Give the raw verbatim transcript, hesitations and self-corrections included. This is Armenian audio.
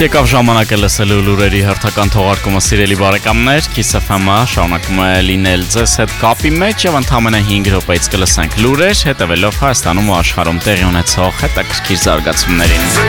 Եկավ ժամանակը լսելու լուրերի հերթական թողարկումը, սիրելի բարեկամներ, Kiss F M-ը շարունակում է լինել ձեզ հետ կապի մեջ եւ ընդամենը հինգ րոպեից կլսենք լուրեր, հետևելով Հայաստանում ու աշխարհում տեղի ունեցող հետաքրքիր զարգացումներին։